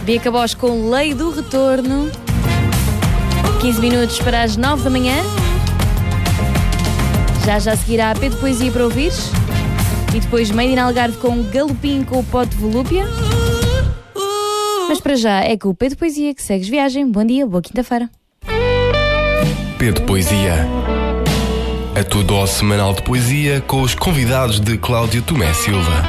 Bia Bosch com Lei do Retorno. 15 minutos para as 9 da manhã. Já seguirá a P de Poesia para ouvires. E depois Made in Algarve com Galopim com o Pote de Volúpia. Mas para já é com o P de Poesia que segues viagem. Bom dia, boa quinta-feira. P de Poesia. A tua dose semanal de poesia com os convidados de Cláudio Tomé Silva.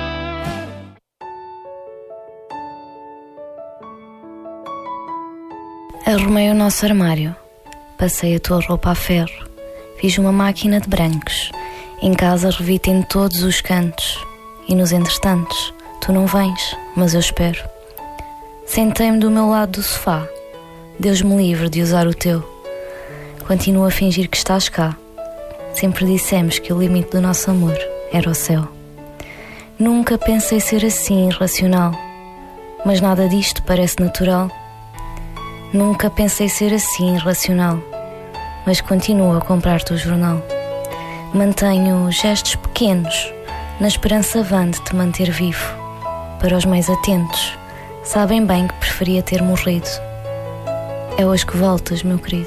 Arrumei o nosso armário. Passei a tua roupa a ferro. Fiz uma máquina de brancos. Em casa revi-te em todos os cantos. E nos entretantos, tu não vens, mas eu espero. Sentei-me do meu lado do sofá. Deus me livre de usar o teu. Continuo a fingir que estás cá. Sempre dissemos que o limite do nosso amor era o céu. Nunca pensei ser assim irracional, mas nada disto parece natural. Nunca pensei ser assim irracional, mas continuo a comprar-te o jornal. Mantenho gestos pequenos, na esperança vã de te manter vivo. Para os mais atentos, sabem bem que preferia ter morrido. É hoje que voltas, meu querido.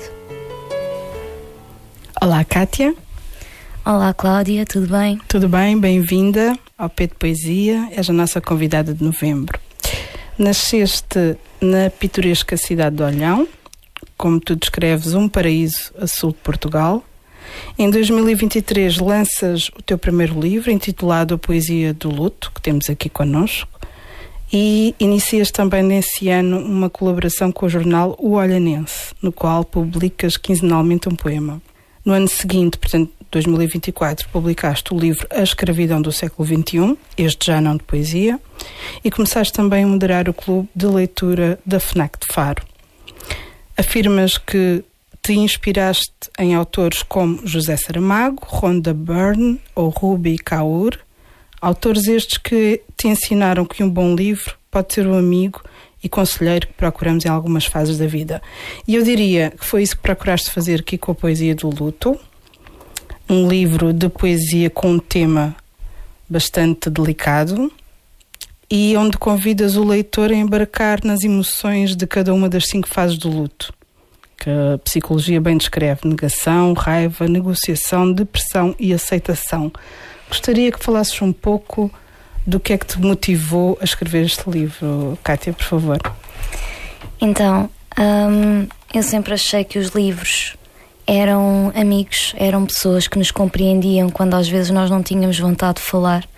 Olá, Kátia. Olá, Cláudia, tudo bem? Tudo bem, bem-vinda ao P de Poesia. És a nossa convidada de novembro. Nasceste na pitoresca cidade de Olhão, como tu descreves, um paraíso a sul de Portugal. Em 2023 lanças o teu primeiro livro, intitulado A Poesia do Luto, que temos aqui connosco, e inicias também nesse ano uma colaboração com o jornal O Olhanense, no qual publicas quinzenalmente um poema. No ano seguinte, portanto, 2024, publicaste o livro A Escravidão do século XXI, este já não de poesia, e começaste também a moderar o clube de leitura da FNAC de Faro. Afirmas que te inspiraste em autores como José Saramago, Rhonda Byrne ou Ruby Kaur, autores estes que te ensinaram que um bom livro pode ser um amigo e conselheiro que procuramos em algumas fases da vida. E eu diria que foi isso que procuraste fazer aqui com a Poesia do Luto, um livro de poesia com um tema bastante delicado e onde convidas o leitor a embarcar nas emoções de cada uma das 5 fases do luto, que a psicologia bem descreve: negação, raiva, negociação, depressão e aceitação. Gostaria que falasses um pouco do que é que te motivou a escrever este livro, Kátia, por favor. Então, eu sempre achei que os livros eram amigos, eram pessoas que nos compreendiam quando às vezes nós não tínhamos vontade de falar.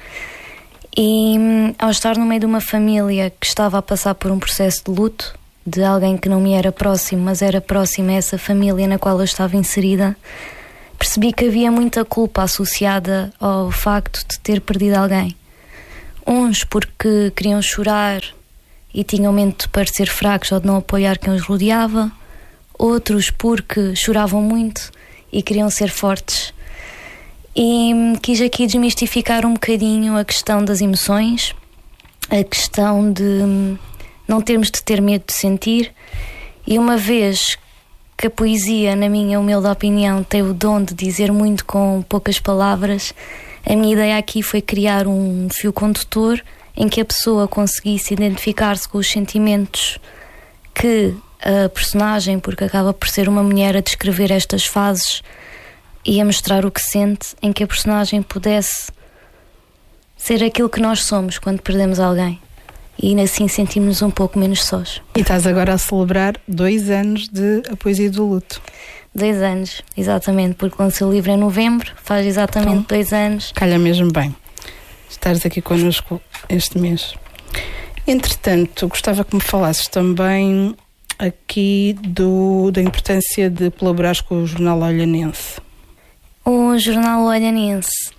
E ao estar no meio de uma família que estava a passar por um processo de luto, de alguém que não me era próximo, mas era próximo a essa família na qual eu estava inserida, percebi que havia muita culpa associada ao facto de ter perdido alguém. Uns porque queriam chorar e tinham medo de parecer fracos ou de não apoiar quem os rodeava, outros porque choravam muito e queriam ser fortes. E quis aqui desmistificar um bocadinho a questão das emoções, a questão de não termos de ter medo de sentir. E uma vez que a poesia, na minha humilde opinião, tem o dom de dizer muito com poucas palavras, a minha ideia aqui foi criar um fio condutor em que a pessoa conseguisse identificar-se com os sentimentos que a personagem, porque acaba por ser uma mulher a descrever estas fases e a mostrar o que sente, em que a personagem pudesse ser aquilo que nós somos quando perdemos alguém. E assim sentimos-nos um pouco menos sós. E estás agora a celebrar 2 anos de A Poesia do Luto. 2 anos, exatamente, porque lancei o livro em novembro, faz exatamente 2 anos. Calha mesmo bem estares aqui connosco este mês. Entretanto, gostava que me falasses também aqui da importância de colaborares com o Jornal Olhanense. O Jornal Olhanense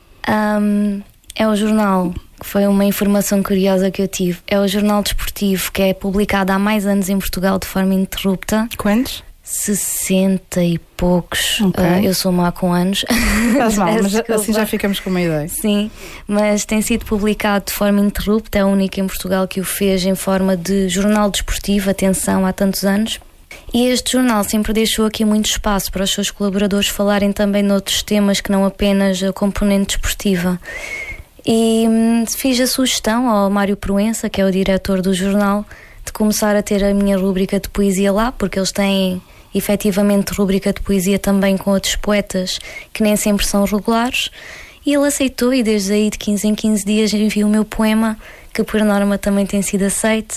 é o jornal, que foi uma informação curiosa que eu tive, é o jornal desportivo que é publicado há mais anos em Portugal de forma ininterrupta. Quantos? 60 e poucos. Okay. Eu sou má com anos. Faz mal, mas assim já ficamos com uma ideia. Sim, mas tem sido publicado de forma ininterrupta, é a única em Portugal que o fez em forma de jornal desportivo, atenção, há tantos anos. E este jornal sempre deixou aqui muito espaço para os seus colaboradores falarem também de outros temas que não apenas a componente desportiva. E fiz a sugestão ao Mário Proença, que é o diretor do jornal, de começar a ter a minha rúbrica de poesia lá, porque eles têm efetivamente rúbrica de poesia também com outros poetas que nem sempre são regulares, e ele aceitou, e desde aí de 15 em 15 dias envio o meu poema, que por norma também tem sido aceite,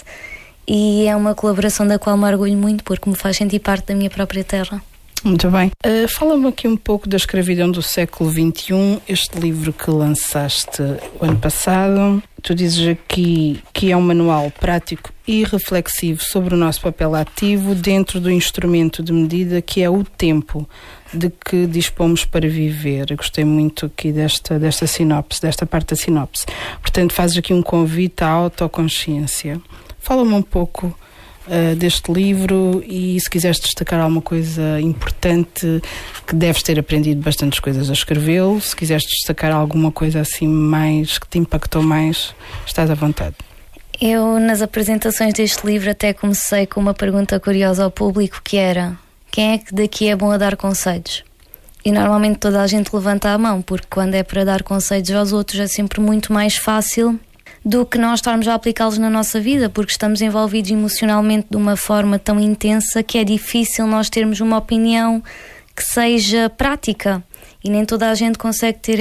e é uma colaboração da qual me orgulho muito, porque me faz sentir parte da minha própria terra. Muito bem. Fala-me aqui um pouco da Escravidão do século XXI, este livro que lançaste o ano passado. Tu dizes aqui que é um manual prático e reflexivo sobre o nosso papel ativo dentro do instrumento de medida que é o tempo de que dispomos para viver. Eu gostei muito aqui desta sinopse, desta parte da sinopse. Portanto, fazes aqui um convite à autoconsciência. Fala-me um pouco deste livro e se quiseres destacar alguma coisa importante, que deves ter aprendido bastantes coisas a escrevê-lo, se quiseres destacar alguma coisa assim mais que te impactou mais, estás à vontade. Eu, nas apresentações deste livro, até comecei com uma pergunta curiosa ao público, que era: quem é que daqui é bom a dar conselhos? E normalmente toda a gente levanta a mão, porque quando é para dar conselhos aos outros é sempre muito mais fácil do que nós estarmos a aplicá-los na nossa vida, porque estamos envolvidos emocionalmente de uma forma tão intensa que é difícil nós termos uma opinião que seja prática, e nem toda a gente consegue ter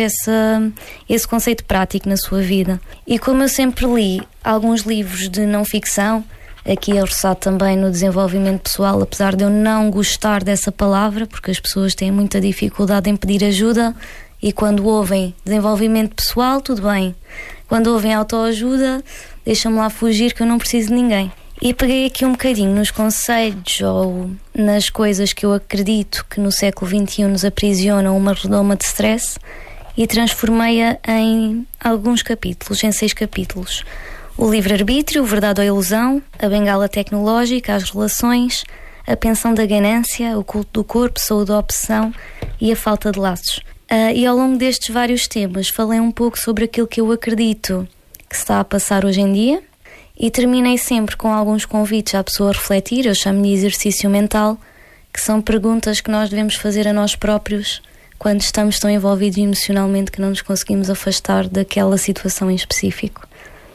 esse conceito prático na sua vida. E como eu sempre li alguns livros de não ficção, aqui é roçado também no desenvolvimento pessoal, apesar de eu não gostar dessa palavra, porque as pessoas têm muita dificuldade em pedir ajuda, e quando ouvem desenvolvimento pessoal, tudo bem. Quando ouvem autoajuda, deixa-me lá fugir, que eu não preciso de ninguém. E peguei aqui um bocadinho nos conselhos ou nas coisas que eu acredito que no século XXI nos aprisionam uma redoma de stress, e transformei-a em alguns capítulos, em 6 capítulos. O livre-arbítrio, verdade ou ilusão, a bengala tecnológica, as relações, a pensão da ganância, o culto do corpo, saúde da opção e a falta de laços. E ao longo destes vários temas falei um pouco sobre aquilo que eu acredito que se está a passar hoje em dia, e terminei sempre com alguns convites à pessoa a refletir. Eu chamo de exercício mental, que são perguntas que nós devemos fazer a nós próprios quando estamos tão envolvidos emocionalmente que não nos conseguimos afastar daquela situação em específico.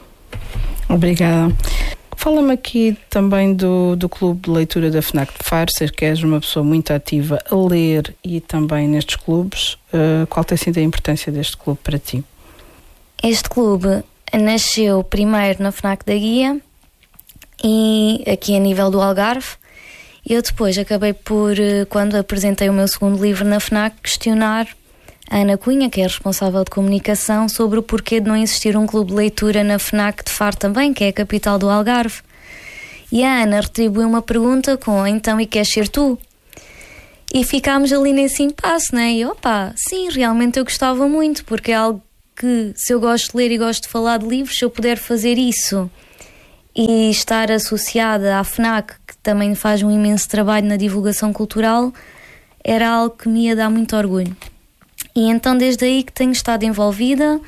Obrigada. Fala-me aqui também do clube de leitura da FNAC de Faro. Sei que és uma pessoa muito ativa a ler e também nestes clubes. Qual tem sido a importância deste clube para ti? Este clube nasceu primeiro na FNAC da Guia e aqui a nível do Algarve. Eu depois acabei por, quando apresentei o meu segundo livro na FNAC, questionar a Ana Cunha, que é a responsável de comunicação, sobre o porquê de não existir um clube de leitura na FNAC de Faro também, que é a capital do Algarve. E a Ana retribuiu uma pergunta com: então, e queres ser tu? E ficámos ali nesse impasse, né? E sim, realmente eu gostava muito, porque é algo que, se eu gosto de ler e gosto de falar de livros, se eu puder fazer isso e estar associada à FNAC, que também faz um imenso trabalho na divulgação cultural, era algo que me ia dar muito orgulho. E então desde aí que tenho estado envolvida.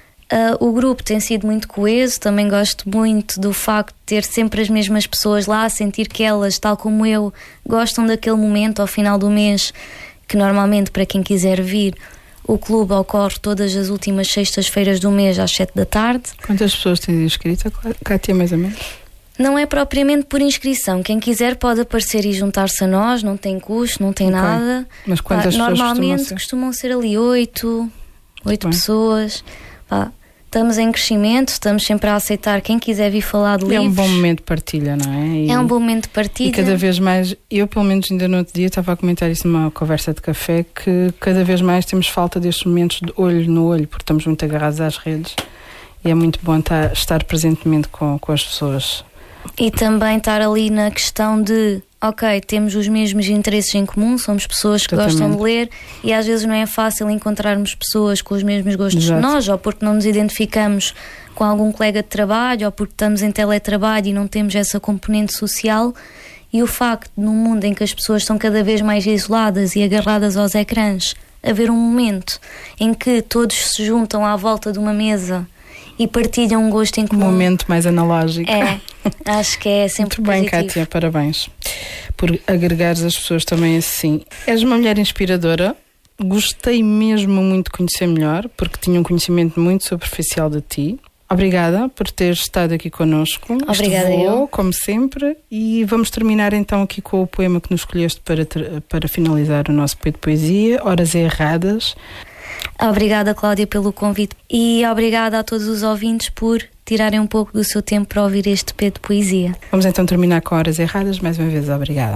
O grupo tem sido muito coeso, também gosto muito do facto de ter sempre as mesmas pessoas lá, sentir que elas, tal como eu, gostam daquele momento ao final do mês, que normalmente, para quem quiser vir, o clube ocorre todas as últimas sextas-feiras do mês às 7 da tarde. Quantas pessoas tens inscrita, Cátia, mais ou menos? Não é propriamente por inscrição. Quem quiser pode aparecer e juntar-se a nós, não tem custo, não tem nada. Mas quantas pessoas normalmente costumam ser ali 8 pessoas. Estamos em crescimento, estamos sempre a aceitar quem quiser vir falar de livros. É um bom momento de partilha, não é? É um bom momento de partilha. E cada vez mais, eu pelo menos ainda no outro dia estava a comentar isso numa conversa de café, que cada vez mais temos falta destes momentos de olho no olho, porque estamos muito agarrados às redes, e é muito bom estar presentemente com as pessoas. E também estar ali na questão de, ok, temos os mesmos interesses em comum, somos pessoas que gostam de ler, e às vezes não é fácil encontrarmos pessoas com os mesmos gostos que nós, ou porque não nos identificamos com algum colega de trabalho, ou porque estamos em teletrabalho e não temos essa componente social. E o facto, num mundo em que as pessoas estão cada vez mais isoladas e agarradas aos ecrãs, haver um momento em que todos se juntam à volta de uma mesa e partilham um gosto em comum. Um momento mais analógico. Acho que é sempre muito bem, positivo. Cátia, parabéns por agregares as pessoas também assim. És uma mulher inspiradora. Gostei mesmo muito de conhecer melhor, porque tinha um conhecimento muito superficial de ti. Obrigada por ter estado aqui connosco. Obrigada, eu. Como sempre. E vamos terminar então aqui com o poema que nos escolheste para finalizar o nosso P de Poesia, Horas Erradas. Obrigada, Cláudia, pelo convite. E obrigada a todos os ouvintes por tirarem um pouco do seu tempo para ouvir este P de Poesia. Vamos então terminar com Horas Erradas. Mais uma vez, obrigada.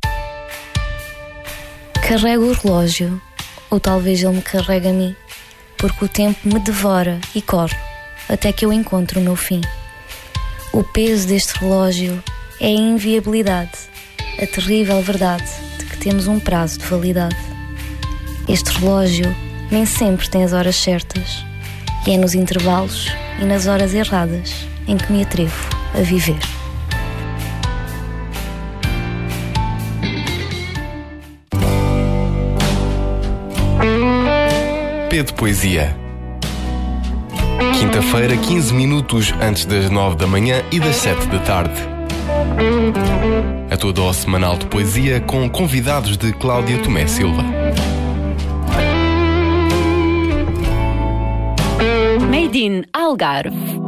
Carrego o relógio, ou talvez ele me carregue a mim, porque o tempo me devora e corre até que eu encontro o meu fim. O peso deste relógio é a inviabilidade, a terrível verdade de que temos um prazo de validade. Este relógio nem sempre tem as horas certas, e é nos intervalos e nas horas erradas em que me atrevo a viver. P de Poesia. Quinta-feira, 15 minutos antes das 9 da manhã e das 7 da tarde. A tua dose semanal de poesia com convidados de Cláudia Tomé Silva. Made in Algarve.